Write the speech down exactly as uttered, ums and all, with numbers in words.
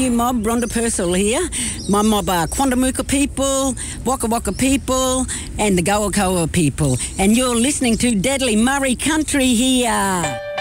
Emu mob, Rhonda Purcell here. My mob are Quandamuka people, Waka Waka people and the Goa Koa people. And you're listening to Deadly Murray Country here.